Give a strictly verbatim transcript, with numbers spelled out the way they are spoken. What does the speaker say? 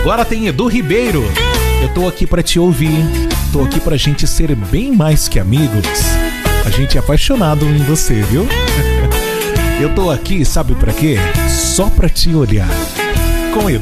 Agora tem Edu Ribeiro. Eu tô aqui pra te ouvir. Tô aqui pra gente ser bem mais que amigos. A gente é apaixonado em você, viu? Eu tô aqui, sabe pra quê? Só pra te olhar. Com Edu.